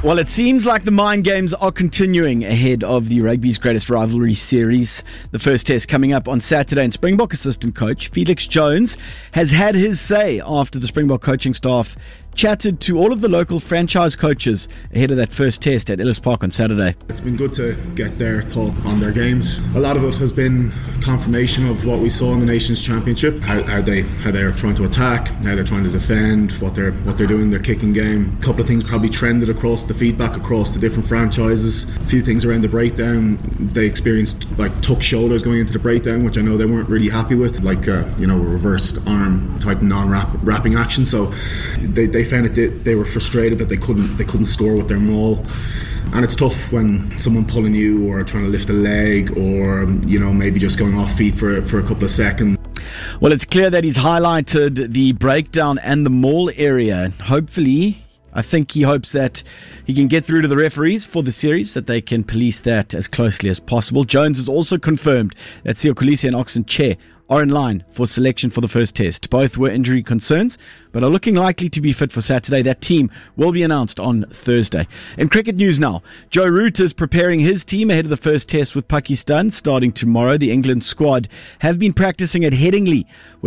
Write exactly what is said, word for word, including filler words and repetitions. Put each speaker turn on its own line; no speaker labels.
Well, it seems like the mind games are continuing ahead of the rugby's greatest rivalry series. The first test coming up on Saturday, and Springbok assistant coach Felix Jones has had his say after the Springbok coaching staff chatted to all of the local franchise coaches ahead of that first test at Ellis Park on Saturday.
It's been good to get their thought on their games. A lot of it has been confirmation of what we saw in the Nations Championship, how, how they how they're trying to attack, how they're trying to defend, what they're what they're doing, their kicking game. A couple of things probably trended across the feedback across the different franchises. A few things around the breakdown. They experienced like tuck shoulders going into the breakdown, which I know they weren't really happy with, like uh, you know, a reversed arm type non-wrapping action. So they, they found it they, they were frustrated that they couldn't they couldn't score with their maul. And it's tough when someone pulling you or trying to lift a leg or, you know, maybe just going off feet for for a couple of seconds.
Well, it's clear that he's highlighted the breakdown and the maul area. Hopefully, I think he hopes that he can get through to the referees for the series, that they can police that as closely as possible. Jones has also confirmed that Siya Kolisi and Oxen Che are in line for selection for the first test. Both were injury concerns, but are looking likely to be fit for Saturday. That team will be announced on Thursday. In cricket news now, Joe Root is preparing his team ahead of the first test with Pakistan starting tomorrow. The England squad have been practicing at Headingley